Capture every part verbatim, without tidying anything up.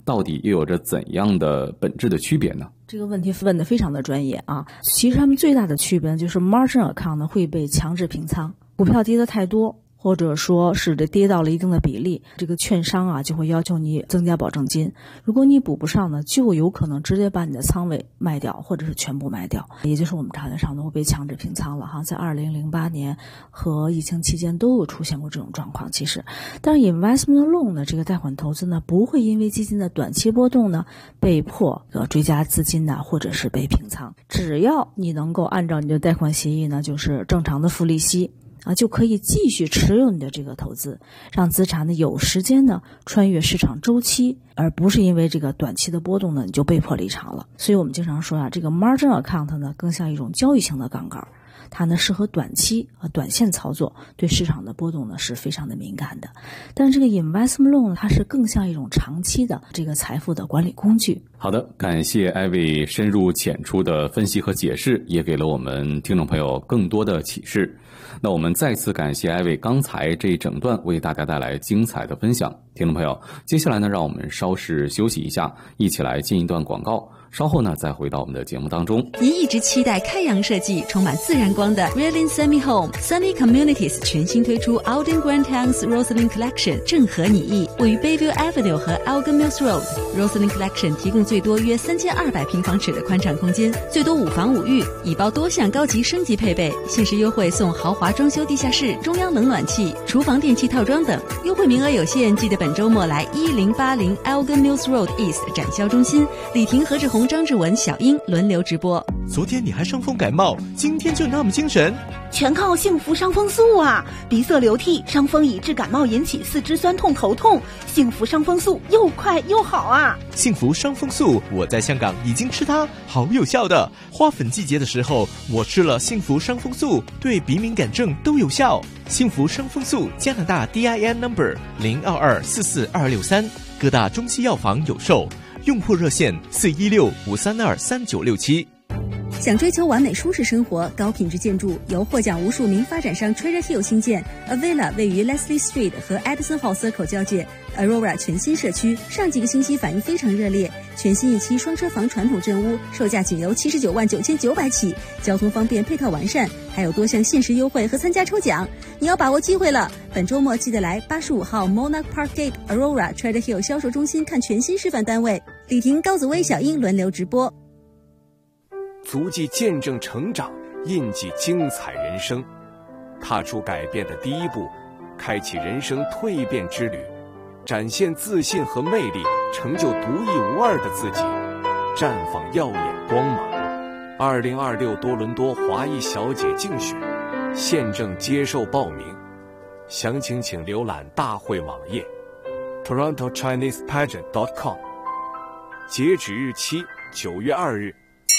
到底又有着怎样的本质的区别呢？ 这个问题问得非常的专业啊！其实他们最大的区别呢，就是 margin account 呢会被强制平仓，股票跌得太多，或者说是跌到了一定的比例，这个券商啊就会要求你增加保证金。如果你补不上呢，就有可能直接把你的仓位卖掉，或者是全部卖掉，也就是我们查得上的会被强制平仓了哈。在二零零八年和疫情期间都有出现过这种状况。其实，但是 investment loan 呢，这个贷款投资呢，不会因为基金的短期波动呢被迫呃追加资金呢，或者是被平仓。只要你能够按照你的贷款协议呢，就是正常的付利息。啊，就可以继续持有你的这个投资，让资产呢有时间呢穿越市场周期，而不是因为这个短期的波动呢你就被迫离场了。所以我们经常说啊，这个 margin account 呢更像一种交易型的杠杆，它呢适合短期和短线操作，对市场的波动呢是非常的敏感的。但是这个 investment loan 呢，它是更像一种长期的这个财富的管理工具。 好的，感谢艾薇深入浅出的分析和解释，也给了我们听众朋友更多的启示。那我们再次感谢艾薇刚才这一整段为大家带来精彩的分享。听众朋友，接下来呢，让我们稍事休息一下，一起来进一段广告，稍后呢再回到我们的节目当中。 您一直期待开阳设计充满自然光的 Realin Semi Home Semi Communities 全新推出 Alden Grand Towns Rosslyn Collection， 正合你意。位于 Bayview Avenue 和 Elgin Mills Road， Rosslyn Collection 提供最多约三千二百平方尺的宽敞空间，最多五房五浴，已包多项高级升级配备，限时优惠送豪华装修地下室、中央冷暖气、厨房电器套装等，优惠名额有限，记得本周末来一零八零 Elgin Mills Road East 展销中心，李婷、何志宏、张志文、小英轮流直播。 昨天你还伤风感冒，今天就那么精神？ 全靠幸福伤风素啊！鼻塞流涕，伤风引致感冒引起四肢酸痛头痛，幸福伤风素又快又好啊！ 幸福伤风素，我在香港已经吃它，好有效的。花粉季节的时候，我吃了幸福伤风素，对鼻敏感症都有效。幸福伤风素，加拿大 D I N number 零二二四四二六三，各大中西药房有售。用户热线四一六五三二三九六七。 想追求完美舒适生活，高品质建筑由获奖无数名发展商 Treasure Hill 新建 A Villa 位于 Leslie Street 和 Edison Hall Circle 交界 Aurora 全新社区，上几个星期反应非常热烈。全新一期双车房传统镇屋，售价仅由七十九万九千九百起，交通方便，配套完善，还有多项限时优惠和参加抽奖，你要把握机会了。本周末记得来八十五号 Monarch Park Gate Aurora Treasure Hill 销售中心看全新示范单位，李婷、高子薇、小英轮流直播。 足迹见证成长，印记精彩人生，踏出改变的第一步，开启人生蜕变之旅，展现自信和魅力，成就独一无二的自己，绽放耀眼光芒。二零二六多伦多华裔小姐竞选现正接受报名，详情请浏览大会网页 toronto chinese pageant dot com， 截止日期九月二日。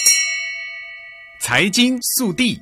财经速递，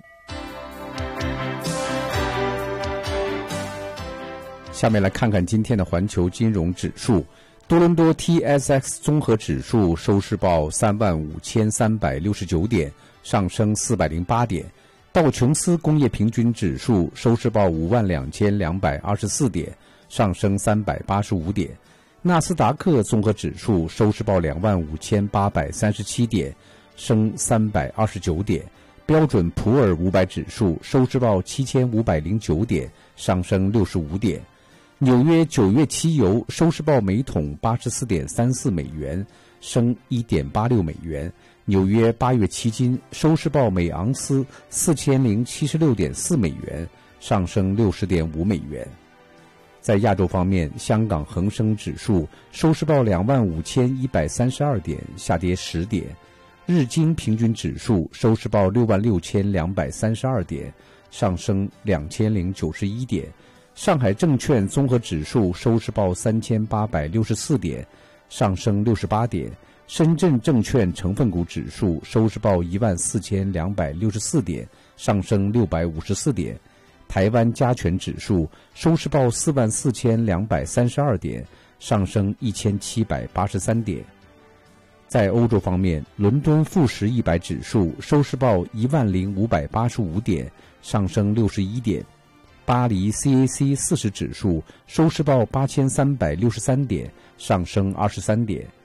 下面来看看今天的环球金融指数。多伦多 T S X 综合指数收市报三万五千三百六十九点，上升四百零八点。道琼斯工业平均指数收市报五万两千两百二十四点，上升三百八十五点。纳斯达克综合指数收市报两万五千八百三十七点，升三百二十九点。标准普尔五百指数收市报七千五百零九点，上升六十五点。纽约九月期油收市报每桶八十四点三四美元，升一点八六美元。纽约八月期金收市报每盎司四千零七十六点四美元，上升六十点五美元。在亚洲方面，香港恒生指数收市报两万五千一百三十二点，下跌十点。日经平均指数收市报六万六千两百三十二点，上升两千零九十一点。上海证券综合指数收市报三千八百六十四点，上升六十八点。深圳证券成分股指数收市报一万四千两百六十四点，上升六百五十四点。台湾加权指数收市报四万四千两百三十二点，上升一千七百八十三点。在欧洲方面，伦敦富时一百指数收市报一万零五百八十五点，上升六十一点。巴黎 C A C 四十指数收市报八千三百六十三点，上升二十三点。